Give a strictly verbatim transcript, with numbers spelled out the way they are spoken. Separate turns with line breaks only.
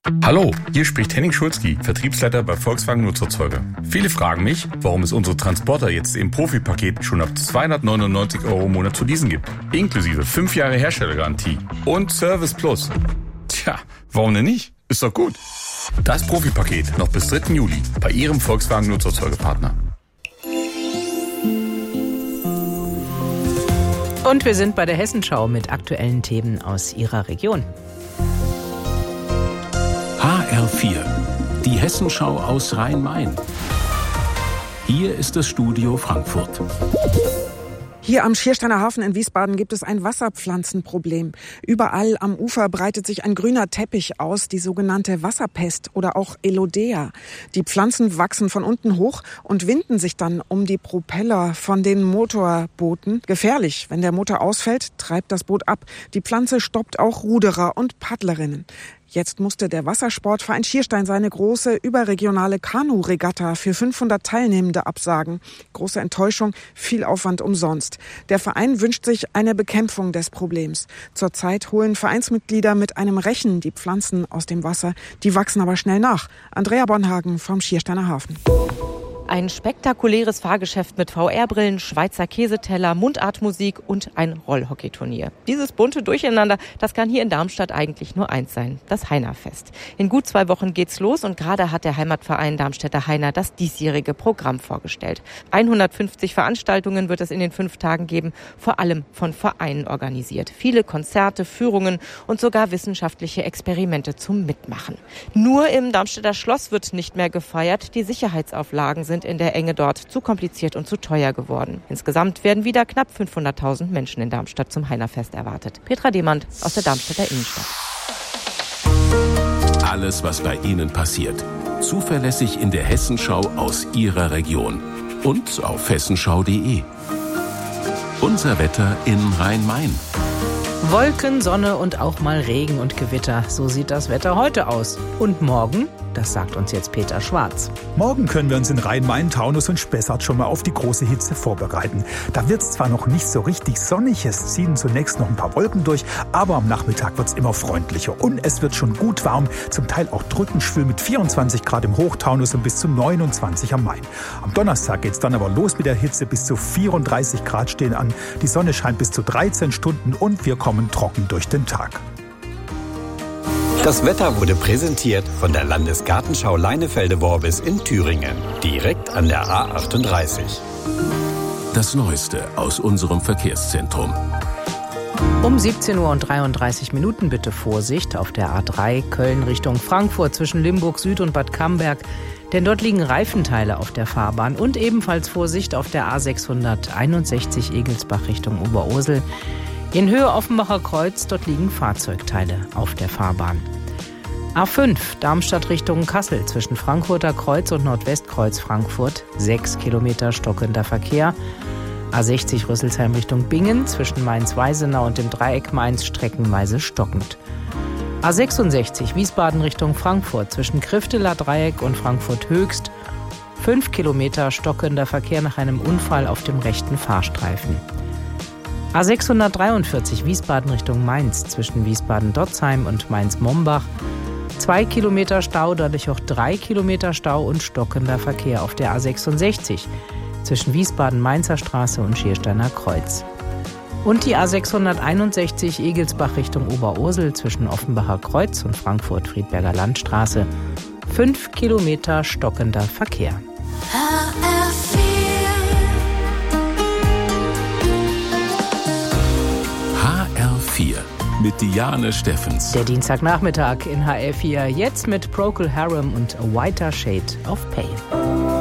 Hallo, hier spricht Henning Schulzki, Vertriebsleiter bei Volkswagen Nutzerzeuger. Viele fragen mich, warum es unsere Transporter jetzt im Profipaket schon ab zweihundertneunundneunzig Euro im Monat zu leasen gibt. Inklusive fünf Jahre Herstellergarantie und Service Plus. Tja, warum denn nicht? Ist doch gut. Das Profipaket noch bis dritten Juli bei Ihrem Volkswagen Nutzerzeugerpartner.
Und wir sind bei der Hessenschau mit aktuellen Themen aus Ihrer Region.
H R vier, die Hessenschau aus Rhein-Main. Hier ist das Studio Frankfurt.
Hier am Schiersteiner Hafen in Wiesbaden gibt es ein Wasserpflanzenproblem. Überall am Ufer breitet sich ein grüner Teppich aus, die sogenannte Wasserpest oder auch Elodea. Die Pflanzen wachsen von unten hoch und winden sich dann um die Propeller von den Motorbooten. Gefährlich, wenn der Motor ausfällt, treibt das Boot ab. Die Pflanze stoppt auch Ruderer und Paddlerinnen. Jetzt musste der Wassersportverein Schierstein seine große überregionale Kanu-Regatta für fünfhundert Teilnehmende absagen. Große Enttäuschung, viel Aufwand umsonst. Der Verein wünscht sich eine Bekämpfung des Problems. Zurzeit holen Vereinsmitglieder mit einem Rechen die Pflanzen aus dem Wasser. Die wachsen aber schnell nach. Andrea Bonhagen vom Schiersteiner Hafen.
Ein spektakuläres Fahrgeschäft mit V R-Brillen, Schweizer Käseteller, Mundartmusik und ein Rollhockeyturnier. Dieses bunte Durcheinander, das kann hier in Darmstadt eigentlich nur eins sein, das Heinerfest. In gut zwei Wochen geht's los und gerade hat der Heimatverein Darmstädter Heiner das diesjährige Programm vorgestellt. hundertfünfzig Veranstaltungen wird es in den fünf Tagen geben, vor allem von Vereinen organisiert. Viele Konzerte, Führungen und sogar wissenschaftliche Experimente zum Mitmachen. Nur im Darmstädter Schloss wird nicht mehr gefeiert, die Sicherheitsauflagen sind in der Enge dort zu kompliziert und zu teuer geworden. Insgesamt werden wieder knapp fünfhunderttausend Menschen in Darmstadt zum Heinerfest erwartet. Petra Demand aus der Darmstädter Innenstadt.
Alles, was bei Ihnen passiert. Zuverlässig in der Hessenschau aus Ihrer Region. Und auf hessenschau punkt de. Unser Wetter in Rhein-Main.
Wolken, Sonne und auch mal Regen und Gewitter. So sieht das Wetter heute aus. Und morgen? Das sagt uns jetzt Peter Schwarz.
Morgen können wir uns in Rhein-Main, Taunus und Spessart schon mal auf die große Hitze vorbereiten. Da wird es zwar noch nicht so richtig sonnig, es ziehen zunächst noch ein paar Wolken durch, aber am Nachmittag wird es immer freundlicher. Und es wird schon gut warm, zum Teil auch drückend schwül mit vierundzwanzig Grad im Hochtaunus und bis zu neunundzwanzig am Main. Am Donnerstag geht es dann aber los mit der Hitze, bis zu vierunddreißig Grad stehen an. Die Sonne scheint bis zu dreizehn Stunden und wir kommen trocken durch den Tag.
Das Wetter wurde präsentiert von der Landesgartenschau Leinefelde-Worbis in Thüringen, direkt an der A achtunddreißig.
Das Neueste aus unserem Verkehrszentrum.
Um siebzehn Uhr und dreiunddreißig Minuten bitte Vorsicht auf der A drei Köln Richtung Frankfurt zwischen Limburg Süd und Bad Camberg. Denn dort liegen Reifenteile auf der Fahrbahn und ebenfalls Vorsicht auf der A sechshunderteinundsechzig Egelsbach Richtung Oberursel. In Höhe Offenbacher Kreuz, dort liegen Fahrzeugteile auf der Fahrbahn. A fünf, Darmstadt Richtung Kassel, zwischen Frankfurter Kreuz und Nordwestkreuz Frankfurt, sechs Kilometer stockender Verkehr. A sechzig Rüsselsheim Richtung Bingen, zwischen Mainz-Weisenau und dem Dreieck Mainz streckenweise stockend. A sechsundsechzig, Wiesbaden Richtung Frankfurt, zwischen Krifteler Dreieck und Frankfurt Höchst, fünf Kilometer stockender Verkehr nach einem Unfall auf dem rechten Fahrstreifen. A sechshundertdreiundvierzig Wiesbaden Richtung Mainz zwischen Wiesbaden-Dotzheim und Mainz-Mombach. Zwei Kilometer Stau, dadurch auch drei Kilometer Stau und stockender Verkehr auf der A sechsundsechzig zwischen Wiesbaden-Mainzer Straße und Schiersteiner Kreuz. Und die A sechshunderteinundsechzig Egelsbach Richtung Oberursel zwischen Offenbacher Kreuz und Frankfurt-Friedberger Landstraße. Fünf Kilometer stockender Verkehr.
vier mit Diane Steffens.
Der Dienstagnachmittag in H R vier, jetzt mit Procol Harum und A Whiter Shade of Pale.